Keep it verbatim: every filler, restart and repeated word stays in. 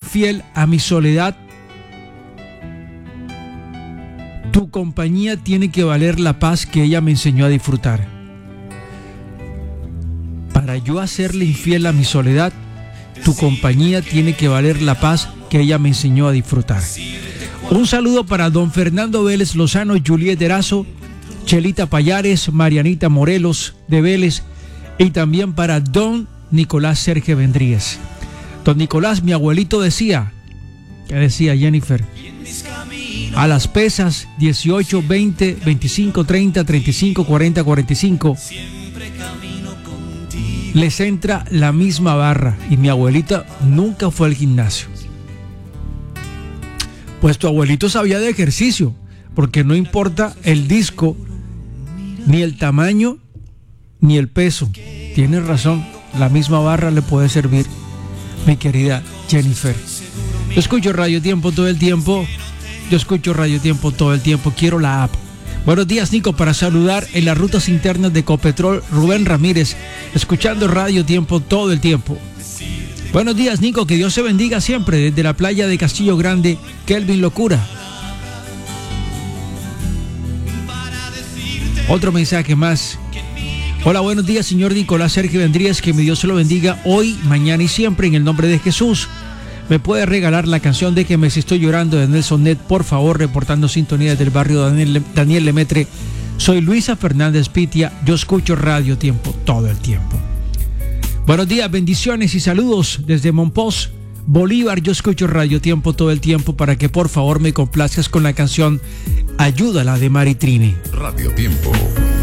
infiel a mi soledad, tu compañía tiene que valer la paz que ella me enseñó a disfrutar. Para yo hacerle infiel a mi soledad, tu compañía tiene que valer la paz que ella me enseñó a disfrutar. Un saludo para don Fernando Vélez Lozano, Juliet Erazo, Chelita Payares, Marianita Morelos de Vélez y también para don Nicolás Sergio Vendríez. Don Nicolás, mi abuelito decía, ¿qué decía Jennifer? A las pesas dieciocho, veinte, veinticinco, treinta, treinta y cinco, cuarenta, cuarenta y cinco les entra la misma barra y mi abuelita nunca fue al gimnasio. Pues tu abuelito sabía de ejercicio, porque no importa el disco, ni el tamaño, ni el peso. Tienes razón, la misma barra le puede servir, mi querida Jennifer. Yo escucho Radio Tiempo todo el tiempo, yo escucho Radio Tiempo todo el tiempo, quiero la app. Buenos días, Nico, para saludar en las rutas internas de Ecopetrol, Rubén Ramírez, escuchando Radio Tiempo todo el tiempo. Buenos días, Nico, que Dios se bendiga siempre desde la playa de Castillo Grande, Kelvin Locura. Otro mensaje más. Hola, buenos días, señor Nicolás Sergio Vendríez, que mi Dios se lo bendiga hoy, mañana y siempre en el nombre de Jesús. ¿Me puede regalar la canción de Que me si estoy llorando de Nelson Net, por favor, reportando sintonía del barrio Daniel, Daniel Lemetre? Soy Luisa Fernández Pitia, yo escucho Radio Tiempo todo el tiempo. Buenos días, bendiciones y saludos desde Monpós, Bolívar. Yo escucho Radio Tiempo todo el tiempo para que por favor me complazcas con la canción Ayúdala de Mari Trini. Radio Tiempo.